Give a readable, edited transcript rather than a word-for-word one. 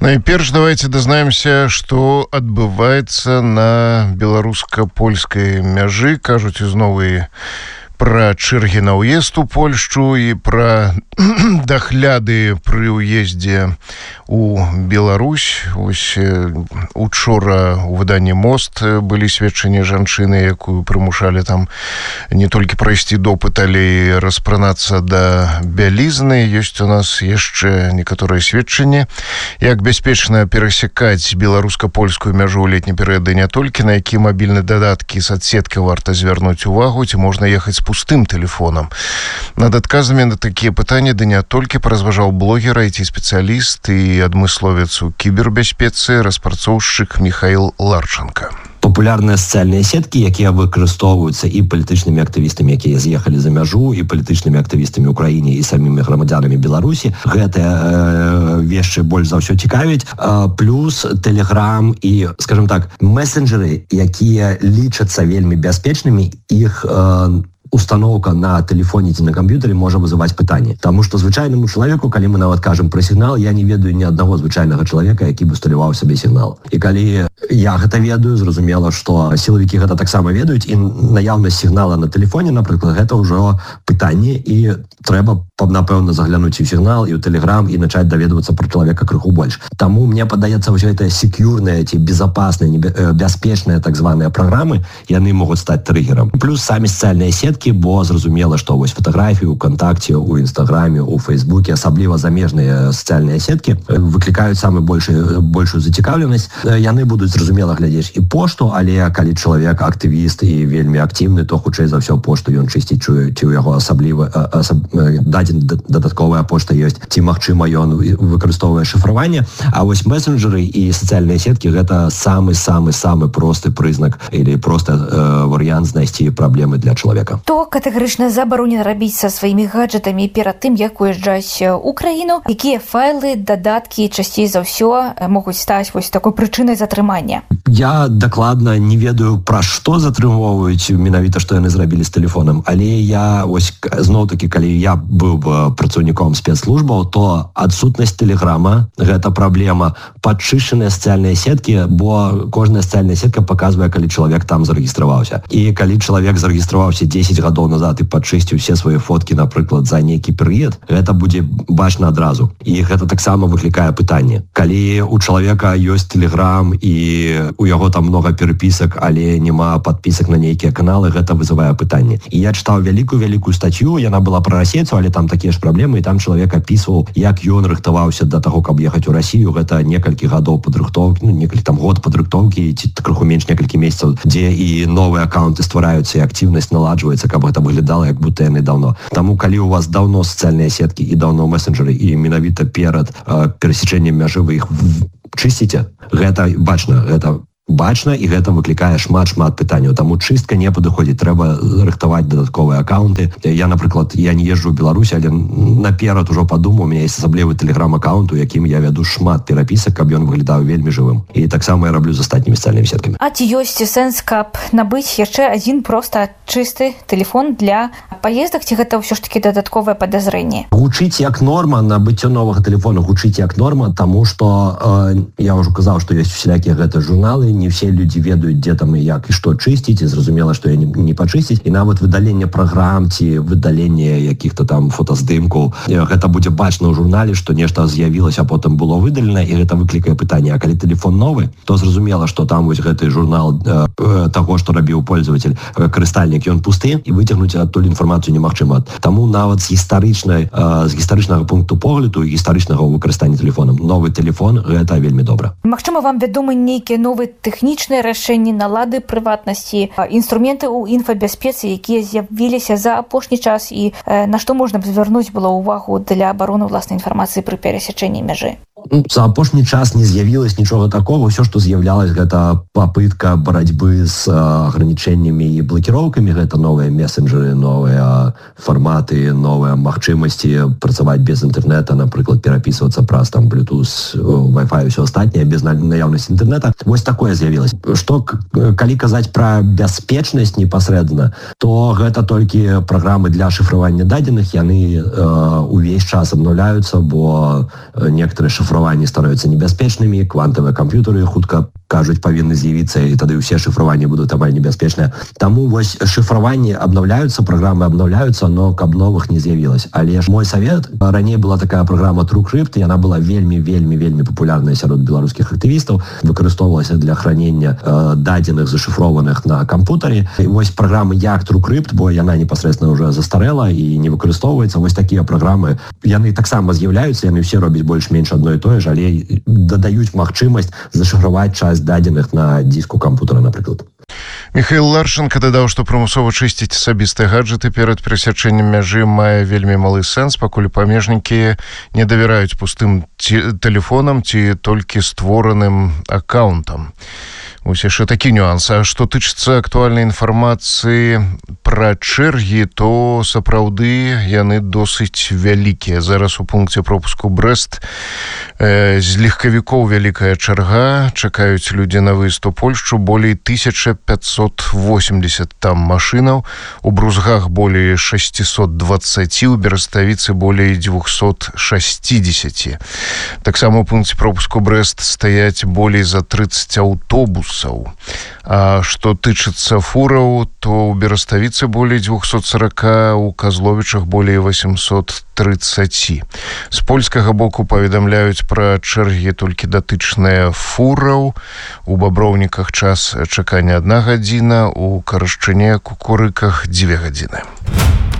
Найперш давайте дазнаемся, што адбываецца на беларуска-польскай мяжы. Кажуць ізноў і пра чэргі на ўезд у Польшчу і пра дахляды пры ўездзе у Беларусь. Ось учора у выданні «Мост» былі сведчанні жанчыны, якую прымушалі там не толькі прайсці допыт, але і распранацца да бялізны. Ёсць у нас яшчэ некаторыя сведчанні, як бяспечна перасякаць беларуска-польскую мяжу ў летні перыяд, не толькі на які мабільны дадаткі соцсеткі варта звярнуць увагу, ці можна ехаць з пустым тэлефонам. Над адказамі на такія пытанні ды не толькі паразважаў блогер, IT-спецыяліст і адмысловец у кібербяспецы, распрацоўшчык Михаил Ларченко. Популярныя сацыяльныя сеткі, якія выкарыстоўваюцца і палітычнымі актывістамі, якія з'ехалі за мяжу, і палітычнымі актывістамі ўкраіне і самімі грамадзянамі Беларусі. Гэтыя вешчы больш за ўсё цікавяць. Плюс Telegram і, скажем так, месенджеры, якія лічацца вельмі бяспечнымі, іх установка на тэлефоне ці на камп'ютары можа вызываць пытанні. Таму што звычайнаму чалавеку, калі мы нават кажам пра сігнал, я не ведаю ні аднаго звычайнага чалавека, які бы усталяваў сабе сігнал. І калі я гэта ведаю, зразумела, што сілавікі гэта таксама ведаюць, і наяўнасць сігнала на тэлефоне, напрыклад, гэта ўжо пытанне, і трэба, напэўна, заглянуць і ў сігнал, і ў Telegram, і начаць даведвацца пра чалавека крыху больш. Таму мне падаецца, ўсё гэта секьюрныя ці безапасныя, бяспечныя так званыя праграмы, яны могуць стаць трыгерам. Плюс самі сацыяльныя сеткі, бо зразумела, што вось фатаграфіі ў кантакце, у інстаграме, у фейсбуке, асабліва замежныя сацыяльныя сеткі выклікаюць самую большую зацікаўленасць. Яны будуць, зразумела, глядзець і пошту, але калі чалавек актывіст і вельмі актыўны, то хутчэй за ўсё пошту ён чысціць, ці ў яго асабліва дадзен дадатковая пошта ёсць, ці магчыма ён выкарыстоўвае шыфраванне. А вось месенджеры і сацыяльныя сеткі гэта самы просты прызнак или просто варыянт знайсці праблемы для чалавека. То катэгарычна забаронена рабіць са сваімі гаджетамі перад тым, як уязджаць у краіну? Якія файлы, дадаткі часцей за ўсё могуць стаць вось такой прычынай затрымання? Я дакладна не ведаю, пра што затрымоўваюць менавіта, што яны зрабілі з тэлефонам, але я вось зноў-такі, калі я быў бы працаўніком спецслужбаў, то адсутнасць Телеграма — гэта праблема. Падчышчаныя сацыяльныя сеткі, бо кожная сацыяльная сетка паказвае, калі чалавек там зарэгістраваўся. І калі чалавек зарэгістраваўся 10 гадоў назад і падчысціў усе свае фоткі, напрыклад, за нейкі перыяд, гэта будзе бачна адразу. І гэта таксама выклікае пытанне. Калі у чалавека ёсць Телеграм і у яго там много перапісак, але няма падпісак на нейкія каналы, гэта вызывае пытанне. І я чытаў вялікую статью, яна была пра расейцаў, але там такія ж праблемы, і там чалавек апісваў, як ён рыхтаваўся да таго, каб ехаць у Расію. Гэта некалькі гадоў падрыхтоўкі, некалькі там год падрыхтоўкі, ці крыху менш некалькі месяцаў, дзе і новыя акаунты ствараюцца, і актыўнасць наладжваецца, каб гэта выглядала, як будто яны даўно. Таму, калі у вас даўно сацыяльныя сеткі і даўно месенджеры, і менавіта перад перасечэннем мяжы вы іх чысціце, гэта бачна, і гэта выклікае шмат пытанняў. Таму чыстка не падыходзіць, трэба рыхтаваць дадатковыя акаунты. Я, напрыклад, я не езджу ў Беларусь, але наперад ужо падумаў, у мяне ёсць асаблівы Telegram-акаунт, у якім я вяду шмат перапісак, каб ён выглядаў вельмі жывым. І таксама я раблю з астатнімі сацыяльнымі сеткамі. А ці ёсць сэнс, каб набыць яшчэ адзін проста чысты тэлефон для паездак, ці гэта ўсё ж такі дадатковае падазрэнне? Гучыць як норма, набыццё новага тэлефона гучыць як норма, таму што я ўжо казаў, што ёсць усялякія гэта журналы, не все людзі ведаюць, дзе там і як і што чысціць, і зразумела, што я не пачысціць. І нават выдаленне праграм ці выдаленне якіх-то там фотаздымкаў, гэта будзе бачна ў журнале, што нешта з'явілася, а потым было выдалена, і гэта выклікае пытанне. А калі тэлефон новы, то зразумела, што там вось гэты журнал таго, што рабіў пользователь, карыстальнік, ён пусты, і выцягнуць адтуль інфармацыю немагчыма. Таму нават з гістарычнага пункту погляду і гістарычнага выкарыстання тэлефонам новы тэлефон — гэта вельмі добра. Магчыма, вам вядомы нейкія новыя тэхнічныя рашэнні налады прыватнасці, інструменты ў інфабяспецы, якія з'явіліся за апошні час, і на што можна б звярнуць было ўвагу для абароны ўласнай інфармацыі пры перасячэнні мяжы? За апошні час не з'явілось нічога такого. Ўсё, што з'яўлялось, гэта папытка барацьбы з агранічэннямі і блакіроўкамі. Гэта новыя месенджеры, новыя фарматы, новыя магчымасці працаваць без інтэрнета, напрыклад, перапісвацца праз там Bluetooth, Wi-Fi і ўсё астатняе без наяўнасці інтэрнета. Вось такое з'явілось. Што, калі казаць пра бяспечнасць непасрэдна, то гэта толькі праграмы для шыфравання дадзеных. Яны увесь час абнаўляюцца, бо некаторыя шыфраванні шифраванні становятся небяспечнымі, квантавыя камп'ютары хутка кажуць павінны з'явіцца, і тады ўсе шифраванні будуць амаль небяспечныя. Таму вось шифраванні абнаўляюцца, праграмы абнаўляюцца, но каб новых не з'явілася. Але ж мой совет, раней была такая праграма TrueCrypt, яна была вельмі папулярная сярод беларускіх актывістаў, выкарыстоўвалася для хранення дадзеных зашифрованых на кампутары. І вось праграмы як TrueCrypt, бо яна непасрэдна ўжо застарэла і не выкарыстоўваецца. Вось такія праграмы, яны таксама з'яўляюцца, яны ўсе робяць больш-менш адно і тое ж, але дадаюць магчымасць зашифраваць часть дадзеных на диску кампутара, напрыклад. Михаил Ларченко дадаў, што прымусова чысціць асабістыя гаджеты перад перасячэннем мяжы мае вельмі малы сэнс, пакуль памежнікі не давяраюць пустым тэлефонам ці толькі створаным аккаунтам. Вось яшчэ такі нюанс. А што тычыцца актуальнай інфармацыі пра чэргі, то сапраўды яны досыць вялікія. Зараз у пункце пропуску Брэст з легкавікоў вялікая чарга, чакаюць людзі на выезд у Польшчу, болей 1580 там машынаў, у Брузгах болей 620, у Бераставіцы болей 260. Таксама у пункце пропуску Брэст стаяць болей за 30 аўтобусаў. А што тычыцца фураў, то у Бераставіцы болей 240, у Казловічах болей 830. З польскага боку паведамляюць пра чэргі толькі датычныя фураў. У Баброўніках час чакання 1 гадзіна, у Карашчыне, Кукурыках 2 гадзіны.